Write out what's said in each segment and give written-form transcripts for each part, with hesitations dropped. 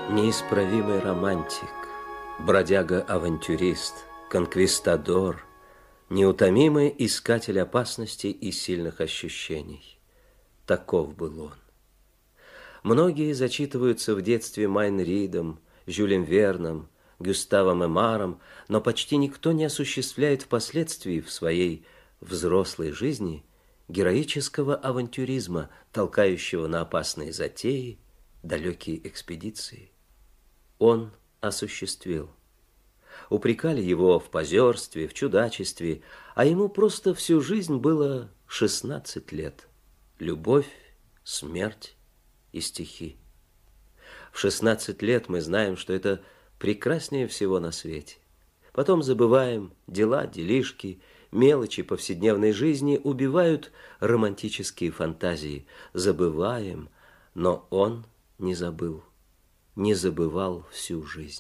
Неисправимый романтик, бродяга-авантюрист, конквистадор, неутомимый искатель опасностей и сильных ощущений. Таков был он. Многие зачитываются в детстве Майн Ридом, Жюлем Верном, Гюставом Эмаром, но почти никто не осуществляет впоследствии в своей взрослой жизни героического авантюризма, толкающего на опасные затеи, далекие экспедиции. Он осуществил. Упрекали его в позерстве, в чудачестве, а ему просто всю жизнь было 16 лет. Любовь, смерть и стихи. В 16 лет мы знаем, что это прекраснее всего на свете. Потом забываем дела, делишки, мелочи повседневной жизни, убивают романтические фантазии. Забываем, но он не забыл, не забывал всю жизнь.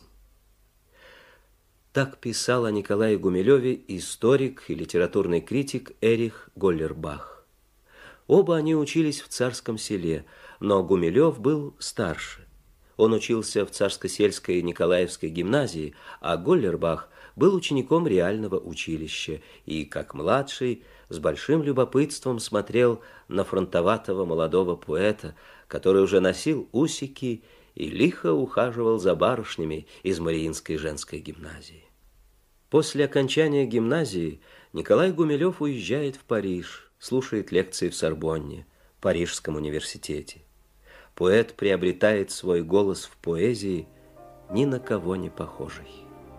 Так писал о Николае Гумилеве историк и литературный критик Эрих Голлербах. Оба они учились в Царском Селе, но Гумилев был старше. Он учился в Царско-сельской Николаевской гимназии, а Голлербах был учеником реального училища и, как младший, с большим любопытством смотрел на фронтоватого молодого поэта, который уже носил усики и лихо ухаживал за барышнями из Мариинской женской гимназии. После окончания гимназии Николай Гумилев уезжает в Париж, слушает лекции в Сорбонне, Парижском университете. Поэт приобретает свой голос в поэзии, ни на кого не похожий.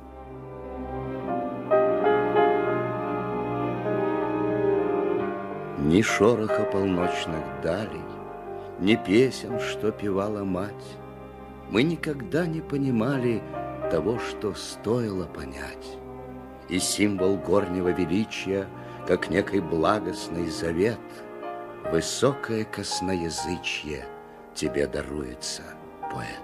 Ни шороха полночных далей, ни песен, что певала мать, мы никогда не понимали того, что стоило понять. И символ горнего величия, как некий благостный завет, высокое косноязычье тебе даруется, поэт.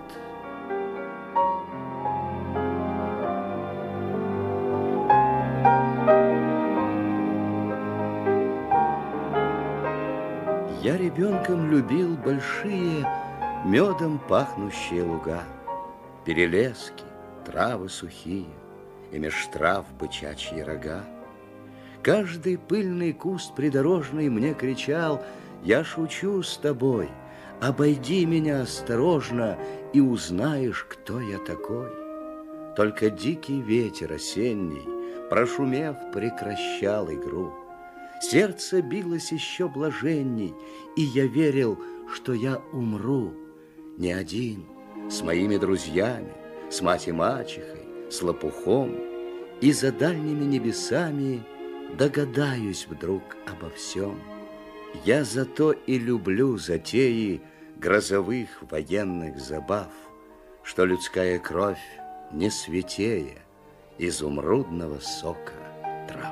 Я ребенком любил большие медом пахнущие луга, перелески, травы сухие и меж трав бычачьи рога. Каждый пыльный куст придорожный мне кричал: я шучу с тобой, обойди меня осторожно, и узнаешь, кто я такой. Только дикий ветер осенний, прошумев, прекращал игру. Сердце билось еще блаженней, и я верил, что я умру. Не один, с моими друзьями, с мать и мачехой, с лопухом, и за дальними небесами догадаюсь вдруг обо всем. Я зато и люблю затеи грозовых военных забав, что людская кровь не святее изумрудного сока